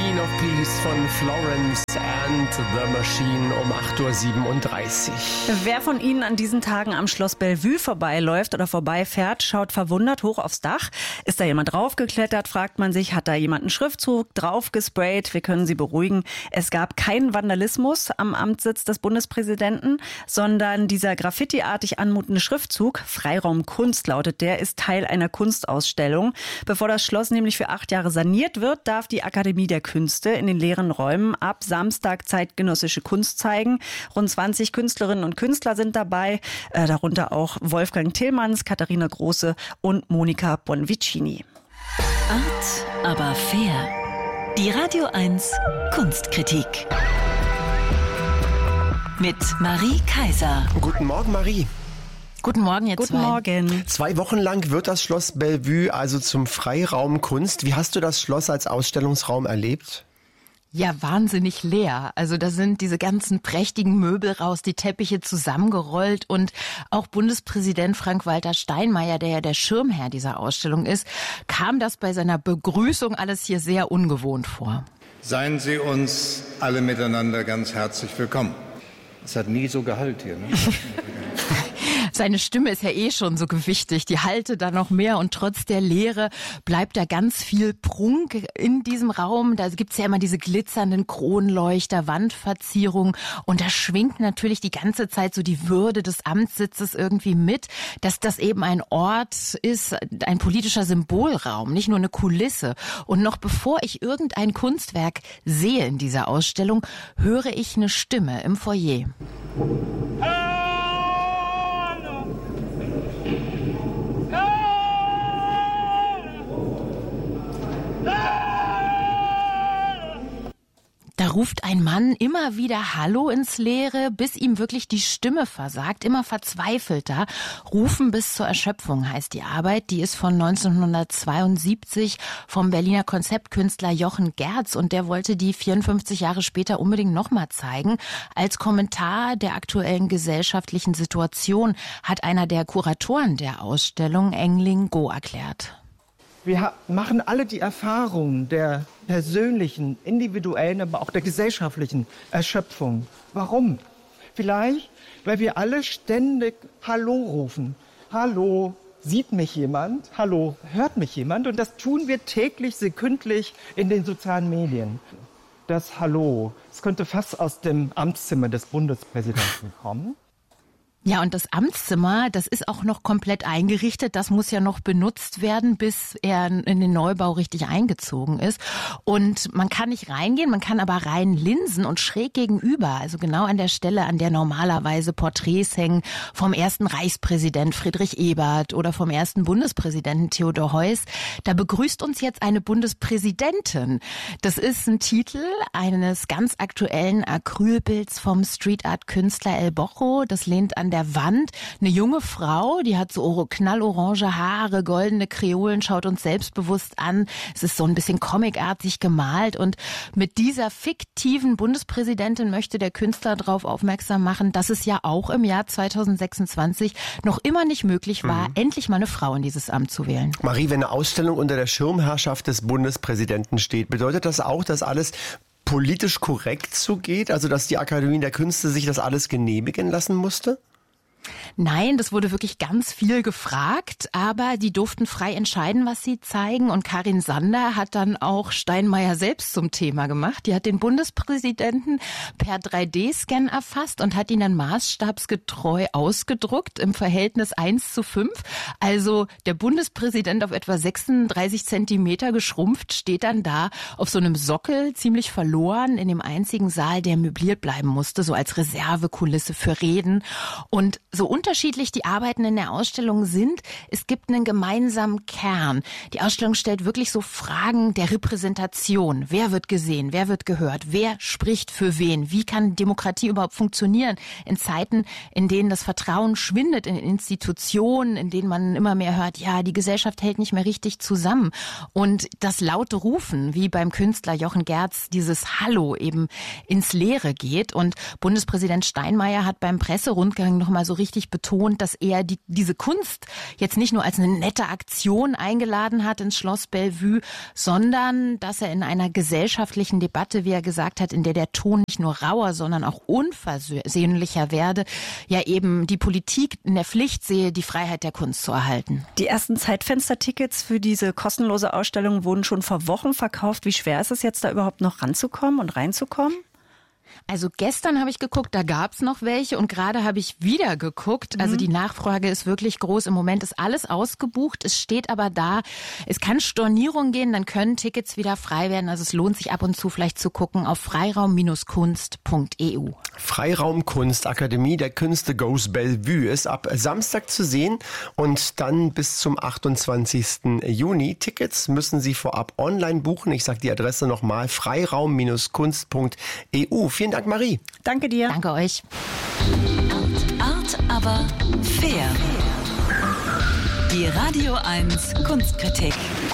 Queen of Peace von Florence and the Machine um 8.37 Uhr. Wer von Ihnen an diesen Tagen am Schloss Bellevue vorbeiläuft oder vorbeifährt, schaut verwundert hoch aufs Dach. Ist da jemand draufgeklettert, fragt man sich, hat da jemand einen Schriftzug draufgesprayt? Wir können Sie beruhigen. Es gab keinen Vandalismus am Amtssitz des Bundespräsidenten, sondern dieser graffitiartig anmutende Schriftzug, Freiraum Kunst lautet der, ist Teil einer Kunstausstellung. Bevor das Schloss nämlich für 8 Jahre saniert wird, darf die Akademie der Künste in den leeren Räumen ab Samstag zeitgenössische Kunst zeigen. Rund 20 Künstlerinnen und Künstler sind dabei, darunter auch Wolfgang Tillmanns, Katharina Große und Monica Bonvicini. Art, aber fair. Die Radio 1 Kunstkritik. Mit Marie Kaiser. Guten Morgen, Marie. Guten Morgen, ihr Guten zwei. Morgen. 2 Wochen lang wird das Schloss Bellevue also zum Freiraum Kunst. Wie hast du das Schloss als Ausstellungsraum erlebt? Ja, wahnsinnig leer. Also da sind diese ganzen prächtigen Möbel raus, die Teppiche zusammengerollt und auch Bundespräsident Frank-Walter Steinmeier, der ja der Schirmherr dieser Ausstellung ist, kam das bei seiner Begrüßung alles hier sehr ungewohnt vor. Seien Sie uns alle miteinander ganz herzlich willkommen. Es hat nie so Gehalt hier, ne? Seine Stimme ist ja eh schon so gewichtig, die halte da noch mehr und trotz der Leere bleibt da ganz viel Prunk in diesem Raum. Da gibt's ja immer diese glitzernden Kronleuchter, Wandverzierungen und da schwingt natürlich die ganze Zeit so die Würde des Amtssitzes irgendwie mit, dass das eben ein Ort ist, ein politischer Symbolraum, nicht nur eine Kulisse. Und noch bevor ich irgendein Kunstwerk sehe in dieser Ausstellung, höre ich eine Stimme im Foyer. Da ruft ein Mann immer wieder Hallo ins Leere, bis ihm wirklich die Stimme versagt, immer verzweifelter. Rufen bis zur Erschöpfung heißt die Arbeit. Die ist von 1972 vom Berliner Konzeptkünstler Jochen Gerz und der wollte die 54 Jahre später unbedingt nochmal zeigen. Als Kommentar der aktuellen gesellschaftlichen Situation hat einer der Kuratoren der Ausstellung, Engling Go, erklärt. Wir machen alle die Erfahrung der persönlichen, individuellen, aber auch der gesellschaftlichen Erschöpfung. Warum? Vielleicht, weil wir alle ständig Hallo rufen. Hallo, sieht mich jemand? Hallo, hört mich jemand? Und das tun wir täglich, sekündlich in den sozialen Medien. Das Hallo, es könnte fast aus dem Amtszimmer des Bundespräsidenten kommen. Ja, und das Amtszimmer, das ist auch noch komplett eingerichtet. Das muss ja noch benutzt werden, bis er in den Neubau richtig eingezogen ist. Und man kann nicht reingehen, man kann aber reinlinsen und schräg gegenüber, also genau an der Stelle, an der normalerweise Porträts hängen vom ersten Reichspräsident Friedrich Ebert oder vom ersten Bundespräsidenten Theodor Heuss. Da begrüßt uns jetzt eine Bundespräsidentin. Das ist ein Titel eines ganz aktuellen Acrylbilds vom Street-Art-Künstler El Bocho. Das lehnt an der Wand eine junge Frau, die hat so knallorange Haare, goldene Kreolen, schaut uns selbstbewusst an. Es ist so ein bisschen comicartig gemalt und mit dieser fiktiven Bundespräsidentin möchte der Künstler darauf aufmerksam machen, dass es ja auch im Jahr 2026 noch immer nicht möglich war, endlich mal eine Frau in dieses Amt zu wählen. Marie, wenn eine Ausstellung unter der Schirmherrschaft des Bundespräsidenten steht, bedeutet das auch, dass alles politisch korrekt zugeht? Also dass die Akademie der Künste sich das alles genehmigen lassen musste? Nein, das wurde wirklich ganz viel gefragt, aber die durften frei entscheiden, was sie zeigen. Und Karin Sander hat dann auch Steinmeier selbst zum Thema gemacht. Die hat den Bundespräsidenten per 3D-Scan erfasst und hat ihn dann maßstabsgetreu ausgedruckt im Verhältnis 1:5. Also der Bundespräsident auf etwa 36 Zentimeter geschrumpft, steht dann da auf so einem Sockel, ziemlich verloren, in dem einzigen Saal, der möbliert bleiben musste, so als Reservekulisse für Reden. Und so unterschiedlich die Arbeiten in der Ausstellung sind, es gibt einen gemeinsamen Kern. Die Ausstellung stellt wirklich so Fragen der Repräsentation. Wer wird gesehen? Wer wird gehört? Wer spricht für wen? Wie kann Demokratie überhaupt funktionieren in Zeiten, in denen das Vertrauen schwindet in Institutionen, in denen man immer mehr hört, ja, die Gesellschaft hält nicht mehr richtig zusammen. Und das laute Rufen, wie beim Künstler Jochen Gerz, dieses Hallo eben ins Leere geht. Und Bundespräsident Steinmeier hat beim Presserundgang noch mal so richtig betont, dass er diese Kunst jetzt nicht nur als eine nette Aktion eingeladen hat ins Schloss Bellevue, sondern dass er in einer gesellschaftlichen Debatte, wie er gesagt hat, in der der Ton nicht nur rauer, sondern auch unversöhnlicher werde, ja eben die Politik in der Pflicht sehe, die Freiheit der Kunst zu erhalten. Die ersten Zeitfenstertickets für diese kostenlose Ausstellung wurden schon vor Wochen verkauft. Wie schwer ist es jetzt, da überhaupt noch ranzukommen und reinzukommen? Also gestern habe ich geguckt, da gab es noch welche und gerade habe ich wieder geguckt. Also die Nachfrage ist wirklich groß. Im Moment ist alles ausgebucht. Es steht aber da, es kann Stornierung gehen, dann können Tickets wieder frei werden. Also es lohnt sich ab und zu vielleicht zu gucken auf freiraum-kunst.eu. Freiraum Kunst, Akademie der Künste Goes Bellevue ist ab Samstag zu sehen und dann bis zum 28. Juni. Tickets müssen Sie vorab online buchen. Ich sage die Adresse nochmal, freiraum-kunst.eu. Vielen Dank, Marie. Danke dir. Danke euch. Art, aber fair. Die Radio 1 Kunstkritik.